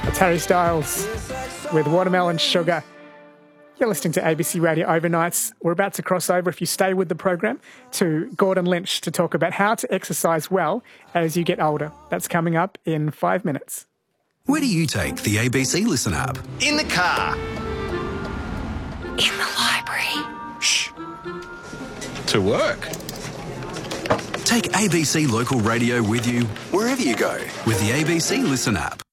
It's Harry Styles with Watermelon Sugar. You're listening to ABC Radio Overnights. We're about to cross over, if you stay with the program, to Gordon Lynch to talk about how to exercise well as you get older. That's coming up in 5 minutes. Where do you take the ABC Listen app? In the car. In the library. Shh. To work. Take ABC Local Radio with you wherever you go with the ABC Listen app.